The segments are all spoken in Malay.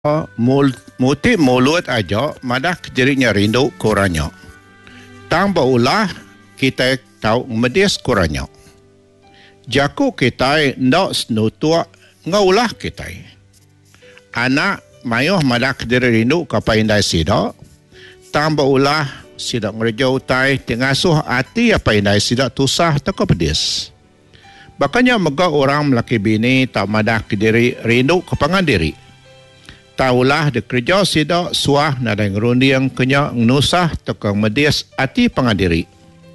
muti mulut aja madah kejerinya rindu kurangnya. Tang baulah kita tahu medis kurangnya. Jaku kita ndak senutua ngaulah kita. Anak mayuh madah kejeri rindu kapai indai sidak. Tang baulah sidak ngerja utai tengasuh hati apa indai sidak tusah teko pedis. Bakanya mega orang melaki bini tak madah kejeri rindu kepangan diri. Taulah de kerja sidak suah nadai ngerundiang kenya nusah tekang medis ati pangadiri.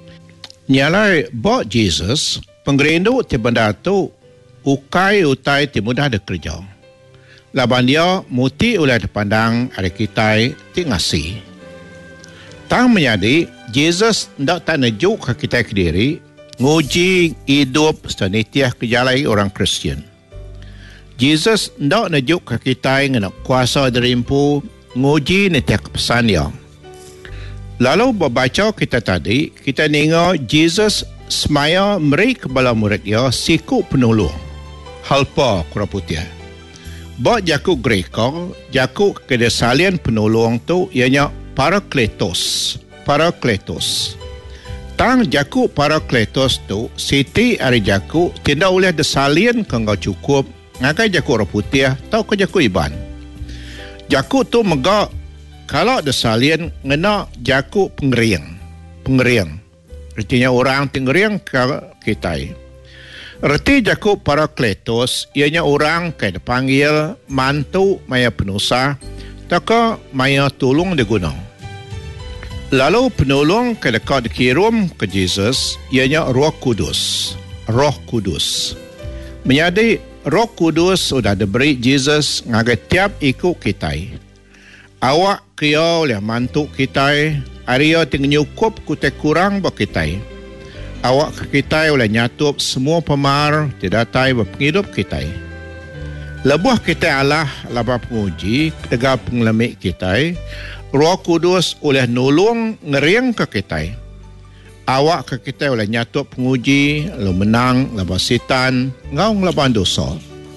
Nyalai bo Jesus penggerindu ti benda tu ukai utai ti mudah de kerja. Laban dia muti ulai dipandang ada kita ti ngasi. Tang menyadi Jesus ndak tak nejuk ke kita kediri nguji hidup senitiah kejalai orang Kristian. Jesus ndak najuk ke kita yang kuasa derimpu nguji netiak pesan dia. Lalu berbaca kita tadi, kita dengar Jesus semaya meri kepala murid dia siku penolong. Halpa kura putih. Bak jaku Greka, jaku kedesalian penolong tu ianya Parakletos. Parakletos. Tang jaku Parakletos tu, siti hari jaku tidak boleh desalian kanggo cukup ngakai jaku orang putih tau ke jaku iban. Jaku tu megak kalau ada salin ngena jaku pengeriang. Artinya orang pengeriang ke kita. Erti jaku Parakletos ianya orang kaya dipanggil mantu maya penusah tak maya tolong di gunung. Lalu penolong kaya dekat dikirim ke Jesus ianya Roh Kudus. Roh Kudus. Menjadi Roh Kudus sudah diberi Jesus ngagai tiap ikut kita. Awak kaya oleh mantu kita, Arya tinggal nyukup kutek kurang bak kita. Awak kita oleh nyatup semua pemar tidak tai berpenghidup kita. Lebuh kita Allah laba penguji tegak pengelemik kita. Roh Kudus oleh nolong ngeriang ke kita. Awak ke kita oleh nyatup penguji, lalu menang, laban setan, ngaung laban dosa.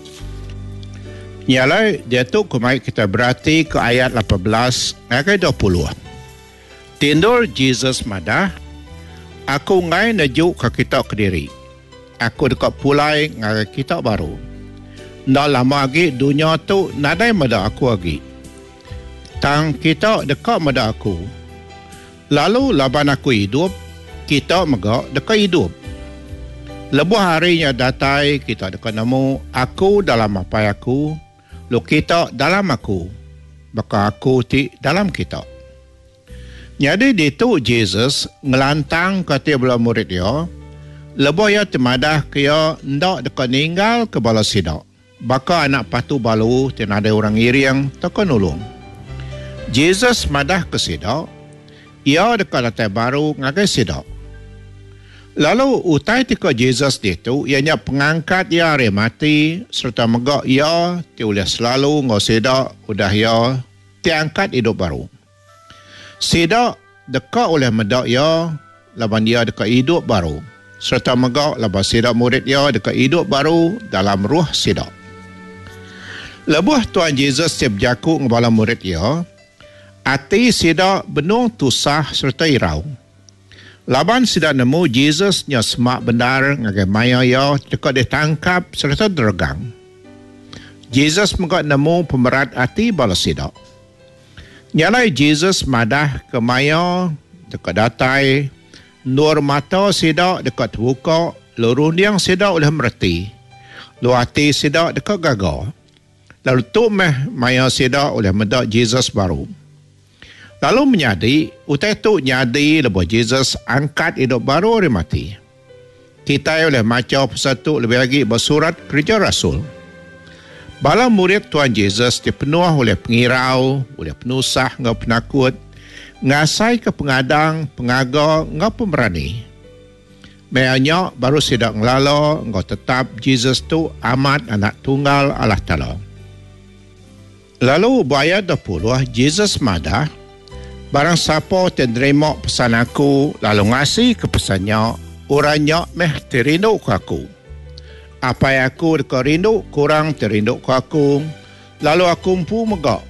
Nyalai, dia tu kemai kita berarti ke ayat 18, ayat 20. Tindur Jesus madah, aku ngai najuk ke kita ke diri. Aku dekat pulai ngai kita baru. Ndak lama lagi dunia tu nadai madah aku lagi. Tang kita dekat madah aku. Lalu laban aku hidup, kita megak dekat hidup. Lebuh harinya datai kita dekat nemu aku dalam apa aku, lo kita dalam aku, maka aku ti dalam kita. Jadi itu Jesus ngelantang kata bala murid dia, lebuh ya temadah kaya ndak dekat ninggal ke bala sidak. Baka anak patu balu tenada orang iriang takkan nolong. Jesus madah ke sidak, ia dekat latai baru ngagai sidak. Lalu utai tika Jesus itu ianya pengangkat ia hari mati serta megak ia tiulah selalu ngoseda udah ia tiangkat hidup baru. Sedak dekat oleh medak ia laban dia dekat hidup baru serta megak laban sedak murid ia dekat hidup baru dalam ruh sedak. Lebuh Tuhan Jesus tiap jaku ngabala murid ia hati sedak benung tusah serta irau. Laban sidak nemu Jesus nya semak benar ngagai maya ya dekat ditangkap serta dergang. Jesus mengat nemu pemerat hati bala sidak. Nyalai Jesus madah ke maya dekat datai, nur mata sidak dekat buka, lorundiang sidak oleh mereti. Lu hati sidak dekat gagal. Lalu tu maya sidak oleh medak Jesus baru. Lalu menyadi, utai tu nyadi lepas Jesus angkat hidup baru orang mati. Kita oleh macam persatu lebih lagi bersurat kerja Rasul. Bala murid Tuhan Jesus dipenuh oleh pengirau, oleh penusah, ngau penakut, ngasai ke pengadang, pengaga, ngau pemberani. Mereka baru sidak ngelala, ngau tetap Jesus tu amat anak tunggal Allah Ta'ala. Lalu ayat 20, Jesus madah, barang siapa terima pesan aku lalu ngasih ke pesannya, orangnya meh terindu ke aku. Apa yang aku dekat rindu, kurang terindu ke aku. Lalu aku empu megak